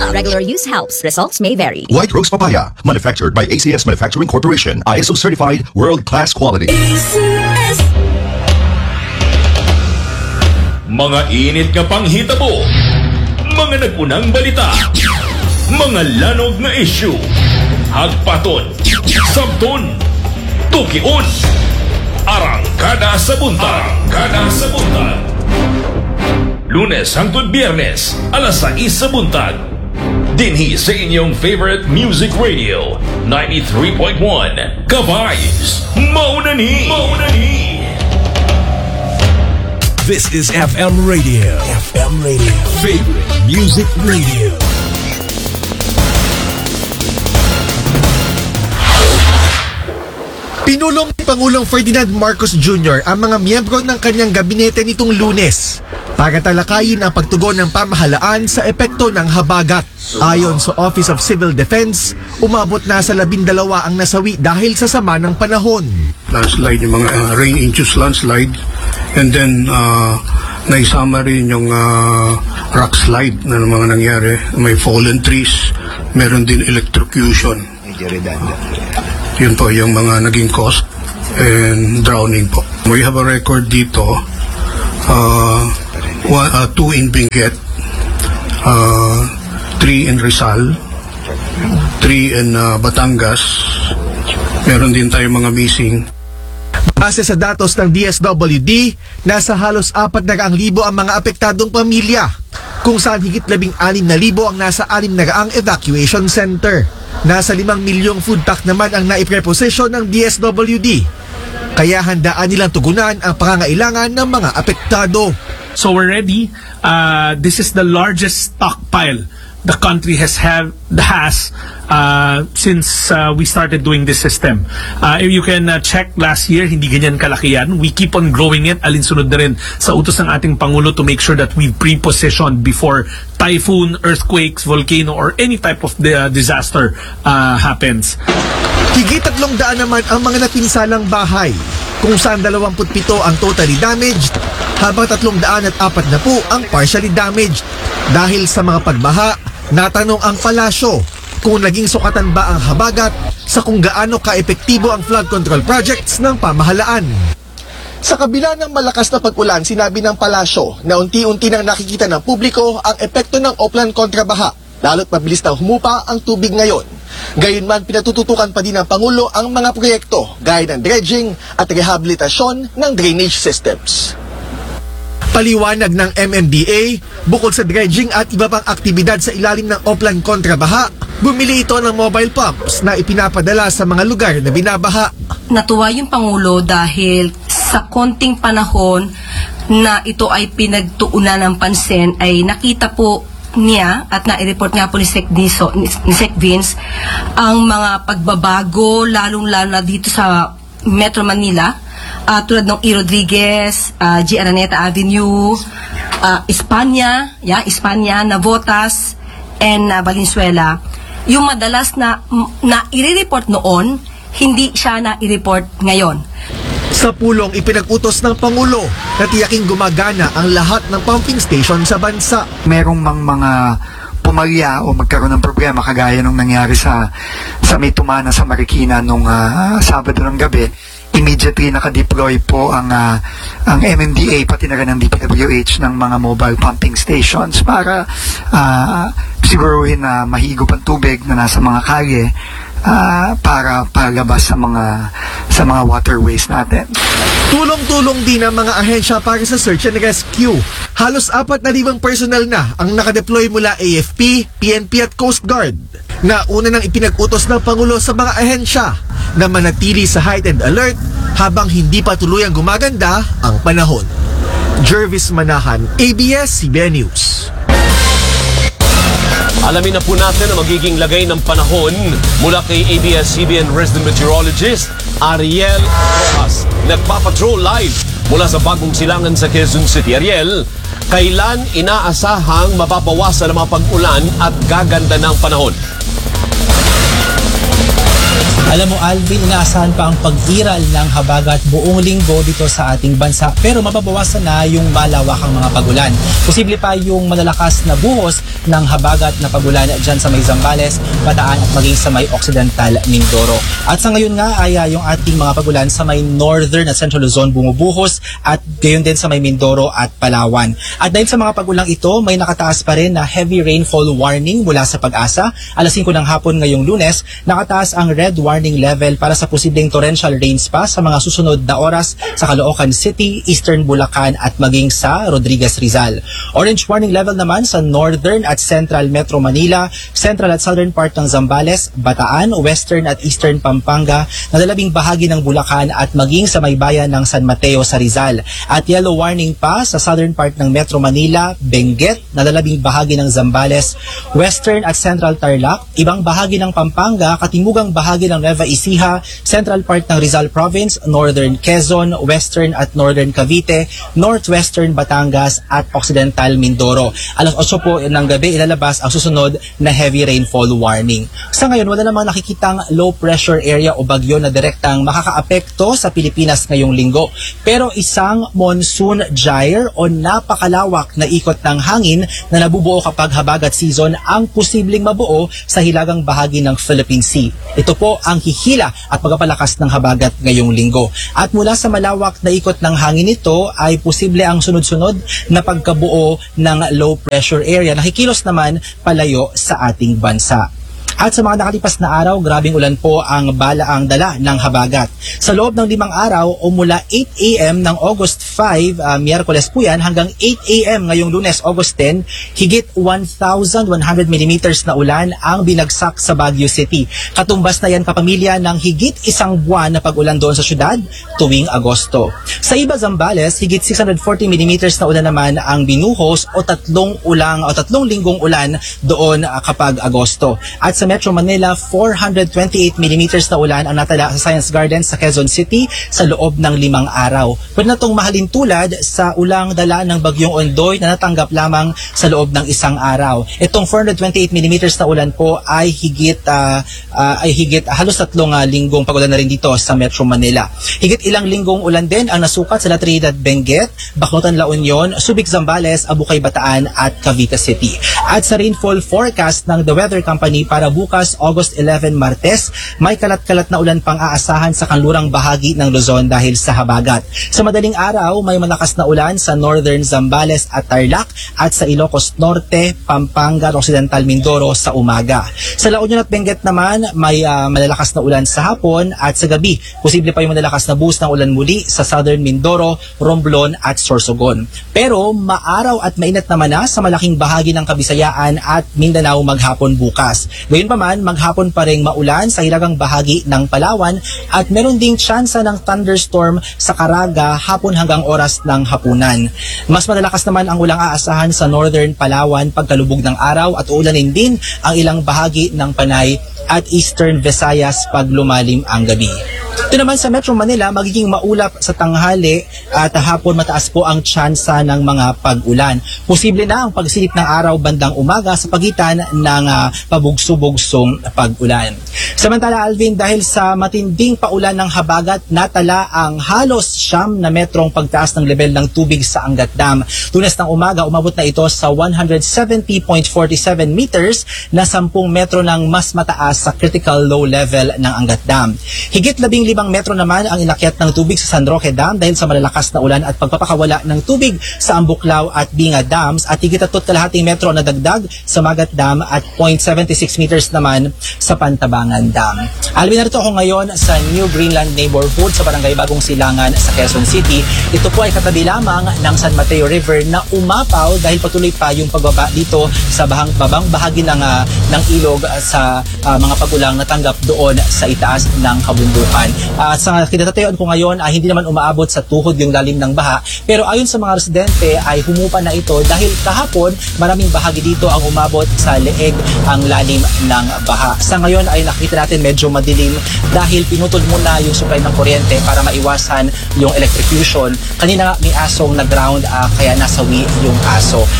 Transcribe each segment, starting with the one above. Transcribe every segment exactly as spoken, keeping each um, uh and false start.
Papaya. Regular use helps. Results may vary. White Rose Papaya, manufactured by A C S Manufacturing Corporation, I S O certified, world-class quality. A C S. Mga init nga panghitabo, mga nagunang balita, mga lanog na issue, hagpaton, sabton, tukion, arangkada sa buntag, arangkada sa buntag. Lunes hangtod Biyernes, alas sais sa buntag. Dinhi sa inyong favorite music radio, ninety-three point one, Kabays, Maunani, Maunani. This is F M Radio. F M Radio. Favorite Music Radio. Pinulong ni Pangulong Ferdinand Marcos Junior ang mga miyembro ng kanyang gabinete nitong Lunes para talakayin ang pagtugon ng pamahalaan sa epekto ng habagat. Ayon sa Office of Civil Defense, umabot na sa labindalawa ang nasawi dahil sa sama ng panahon. Landslide, yung mga uh, rain-induced landslide, and then uh, naisama rin yung uh, rock slide na mga nangyari. May fallen trees, meron din electrocution. Yun po yung mga naging cause, and drowning po. We have a record dito, uh, one, uh, two in Benguet, uh, three in Rizal, three in uh, Batangas. Meron din tayong mga missing. Base sa datos ng D S W D, nasa halos apat na raang libo ang mga apektadong pamilya, kung saan higit labing anim na libo ang nasa anim na raang evacuation center. Nasa limang milyong food pack naman ang naipreposisyon ng D S W D. Kaya handaan nilang tugunan ang pangangailangan ng mga apektado. So we're ready. Uh, this is the largest stockpile the country has have has uh, since uh, we started doing this system. Uh, if you can uh, check last year, hindi ganyan kalaki yan. We keep on growing it. Alinsunod na rin sa utos ng ating Pangulo to make sure that we've pre-positioned before typhoon, earthquakes, volcano, or any type of the, uh, disaster uh, happens. Higit tatlong daan naman ang mga napinsalang bahay, kung saan dalawamput pito ang totally damaged, habang tatlong daan at apat na po ang partially damaged. Dahil sa mga pagbaha, natanong ang palasyo kung naging sukatan ba ang habagat sa kung gaano ka-epektibo ang flood control projects ng pamahalaan. Sa kabila ng malakas na pag-ulan, sinabi ng palasyo na unti-unti nang nakikita ng publiko ang epekto ng Oplan kontrabaha, lalo't mabilis nang humupa ang tubig ngayon. Gayunman, pinatututukan pa din ng Pangulo ang mga proyekto gaya ng dredging at rehabilitasyon ng drainage systems. Paliwanag ng M M D A, bukod sa dredging at iba pang aktibidad sa ilalim ng Oplan kontrabaha, bumili ito ng mobile pumps na ipinapadala sa mga lugar na binabaha. Natuwa yung Pangulo dahil sa konting panahon na ito ay pinagtuunan ng pansin ay nakita po niya at na-report nga po ni Sec Diso, ni Sec Vince ang mga pagbabago lalong-lalo na dito sa Metro Manila. Uh, tulad ng E. Rodriguez, uh, G. Araneta Avenue, uh, Espanya, yeah, Espanya, Navotas, and uh, Valenzuela. Yung madalas na, na i-report noon, hindi siya na i-report ngayon. Sa pulong ipinag-utos ng Pangulo na tiyaking gumagana ang lahat ng pumping station sa bansa. Merong mang mga pumalya o magkaroon ng problema kagaya nung nangyari sa sa may tumana sa Marikina nung uh, Sabado ng gabi. Immediately nakadeploy po ang uh, ang M M D A pati na rin ang D P W H ng mga mobile pumping stations para uh, siguruhin na mahigop ang tubig na nasa mga kalye uh, para palabas sa mga sa mga waterways natin. Tulong-tulong din ang mga ahensya para sa search and rescue. Halos apat na libang personal na ang nakadeploy mula A F P, P N P at Coast Guard. Nauna nang ipinag-utos ng Pangulo sa mga ahensya na manatili sa heightened alert habang hindi pa tuluyang gumaganda ang panahon. Jervis Manahan, A B S C B N News. Alamin na po natin ang magiging lagay ng panahon mula kay A B S C B N resident meteorologist Ariel Rojas. Nagpapatrol live mula sa bagong silangan sa Quezon City. Ariel, kailan inaasahang mababawasan ang mga pag-ulan at gaganda ng panahon? Alam mo Alvin, inaasahan pa ang pag-iral ng habagat buong linggo dito sa ating bansa pero mababawasan na yung malawakang mga pagulan. Posible pa yung malalakas na buhos ng habagat na pagulan dyan sa may Zambales, Bataan at maging sa may Occidental Mindoro. At sa ngayon nga ay uh, yung ating mga pagulan sa may Northern at Central Luzon bumubuhos at gayon din sa may Mindoro at Palawan. At dahil sa mga pagulang ito, may nakataas pa rin na heavy rainfall warning mula sa Pag-asa. Alas singko ng hapon ngayong Lunes, nakataas ang red warning level para sa posibleng torrential rains pa sa mga susunod na oras sa Caloocan City, Eastern Bulacan at maging sa Rodriguez Rizal. Orange warning level naman sa Northern at Central Metro Manila, Central at Southern part ng Zambales, Bataan, Western at Eastern Pampanga, nadalabing bahagi ng Bulacan at maging sa may bayan ng San Mateo sa Rizal. At yellow warning pa sa Southern part ng Metro Manila, Benguet, nadalabing bahagi ng Zambales, Western at Central Tarlac, ibang bahagi ng Pampanga, katimugang bahagi ng Nueva Ecija, Central part ng Rizal Province, Northern Quezon, Western at Northern Cavite, Northwestern Batangas at Occidental Mindoro. Alas otso po ng gabi ilalabas ang susunod na heavy rainfall warning. Sa ngayon, wala namang nakikitang low pressure area o bagyo na direktang makakaapekto sa Pilipinas ngayong linggo. Pero isang monsoon gyre o napakalawak na ikot ng hangin na nabubuo kapag habagat season ang posibleng mabuo sa hilagang bahagi ng Philippine Sea. Ito po ang hihila at pagpapalakas ng habagat ngayong linggo. At mula sa malawak na ikot ng hangin nito ay posible ang sunod-sunod na pagkabuo ng low pressure area na kikilos naman palayo sa ating bansa. At sa mga nakalipas na araw, grabing ulan po ang balaang dala ng habagat. Sa loob ng limang araw o mula eight a m ng August five, uh, Miyerkules po yan, hanggang eight a m ngayong Lunes, August ten, higit one thousand one hundred millimeters na ulan ang binagsak sa Baguio City. Katumbas na yan kapamilya ng higit isang buwan na pag-ulan doon sa syudad tuwing Agosto. Sa iba Zambales, higit six hundred forty millimeters na ulan naman ang binuhos o tatlong ulang o tatlong linggong ulan doon uh, kapag Agosto. At sa Metro Manila, four hundred twenty-eight millimeters na ulan ang natala sa Science Garden sa Quezon City sa loob ng limang araw. Pwede na itong mahalin tulad sa ulang dala ng Bagyong Ondoy na natanggap lamang sa loob ng isang araw. Itong four hundred twenty-eight millimeters na ulan po ay higit uh, uh, ay higit uh, halos tatlong uh, linggong pag-ulan na rin dito sa Metro Manila. Higit ilang linggong ulan din ang nasukat sa La Trinidad, Benguet, Baclotan, La Union, Subic, Zambales, Abukay, Bataan at Cavite City. At sa rainfall forecast ng The Weather Company para bukas, August eleven, Martes, may kalat-kalat na ulan pang aasahan sa kanlurang bahagi ng Luzon dahil sa habagat. Sa madaling araw, may malakas na ulan sa Northern Zambales at Tarlac at sa Ilocos Norte, Pampanga at Occidental Mindoro sa umaga. Sa La Union at Benguet naman, may uh, malalakas na ulan sa hapon at sa gabi. Posible pa yung malalakas na buhos ng ulan muli sa Southern Mindoro, Romblon at Sorsogon. Pero maaraw at mainit naman na sa malaking bahagi ng Kabisayaan at Mindanao maghapon bukas. Ngayon pa man, maghapon pa rin maulan sa hilagang bahagi ng Palawan at meron ding tsansa ng thunderstorm sa Caraga hapon hanggang oras ng hapunan. Mas malalakas naman ang ulang aasahan sa Northern Palawan pagkalubog ng araw at uulanin din ang ilang bahagi ng Panay at Eastern Visayas pag lumalim ang gabi. Ito naman sa Metro Manila, magiging maulap sa tanghali at hapon mataas po ang tsansa ng mga pag-ulan. Posible na ang pagsilip ng araw bandang umaga sa pagitan ng uh, pabugso-bugsong pag-ulan. Samantala Alvin, dahil sa matinding paulan ng habagat, natala ang halos siyam na metrong pagtaas ng level ng tubig sa Angat Dam. Lunes ng umaga, umabot na ito sa one hundred seventy point four seven meters na sampung metro ng mas mataas sa critical low level ng Angat Dam. Higit labing limang metro naman ang inakyat ng tubig sa San Roque Dam dahil sa malalakas na ulan at pagpapakawala ng tubig sa Ambuklaw at Binga Dams at higit at kalahating metro na dagdag sa Magat Dam at zero point seven six meters naman sa Pantabangan Dam. Alvin, narito ako ngayon sa New Greenland Neighborhood sa Barangay Bagong Silangan sa Quezon City. Ito po ay katabi lamang ng San Mateo River na umapaw dahil patuloy pa yung pagbaba dito sa bahang, babang bahagi ng, uh, ng ilog uh, sa uh, mga pagulang natanggap doon sa itaas ng kabundukan. At uh, sa kinatatayuan ko ngayon ay uh, hindi naman umaabot sa tuhod yung lalim ng baha, pero ayon sa mga residente ay humupa na ito dahil kahapon maraming bahagi dito ang umabot sa leeg ang lalim ng baha. Sa ngayon ay nakita natin medyo madilim dahil pinutol muna yung supply ng kuryente para maiwasan yung electrocution. Kanina may asong nag-ground uh, kaya nasawi yung aso.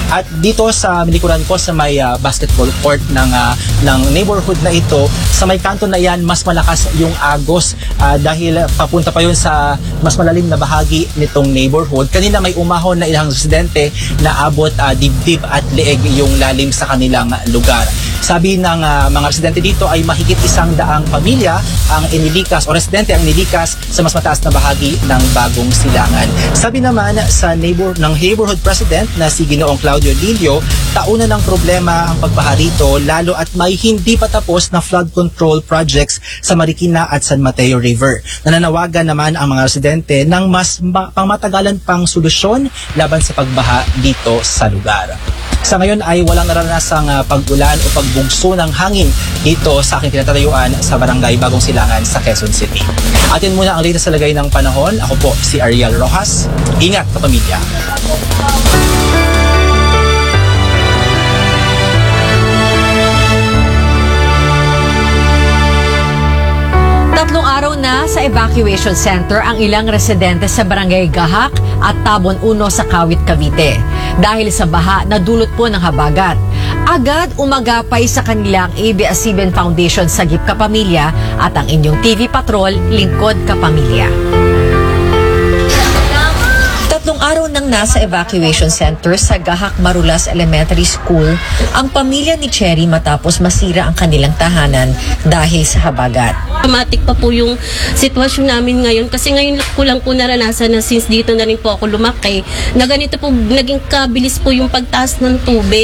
At dito sa likuran ko sa may uh, basketball court ng uh, ng neighborhood na ito, sa may kanto na yan mas malakas yung agos uh, dahil papunta pa yun sa mas malalim na bahagi nitong neighborhood. Kanina may umahon na ilang residente na abot uh, dibdib at leeg yung lalim sa kanilang lugar. Sabi ng uh, mga residente dito ay mahigit isang daang pamilya ang inilikas o residente ang inilikas sa mas mataas na bahagi ng Bagong Silangan. Sabi naman sa neighbor ng neighborhood president na si Ginoong Claudio Lillo, tauna ng problema ang pagbaha rito lalo at may hindi pa tapos na flood control projects sa Marikina at San Mateo River. Nananawagan naman ang mga residente ng mas ma- pangmatagalan pang solusyon laban sa pagbaha dito sa lugar. Sa ngayon ay walang naranasang uh, pag-ulan o pagbugso ng hangin dito sa aking kinatatayuan sa Barangay Bagong Silangan sa Quezon City. Atin muna ang latest sa lagay ng panahon. Ako po si Ariel Rojas. Ingat kapamilya. Tatlong araw na sa evacuation center ang ilang residente sa Barangay Gahak at Tabon Uno sa Kawit, Cavite. Dahil sa baha na dulot po ng habagat. Agad umagapay sa kanilang A B S C B N Foundation Sagip Kapamilya at ang inyong T V Patrol Lingkod Kapamilya. Tatlong araw nang nasa evacuation center sa Gahak Marulas Elementary School ang pamilya ni Cherry matapos masira ang kanilang tahanan dahil sa habagat. Dramatic pa po yung sitwasyon namin ngayon kasi ngayon ko lang po naranasan na since dito na rin po ako lumaki na ganito po naging kabilis po yung pagtaas ng tubig.